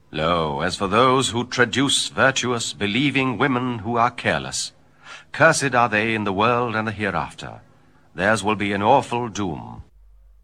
Lo, as for those who traduce virtuous, believing women who are careless, cursed are they in the world and the hereafter. Theirs will be an awful doom.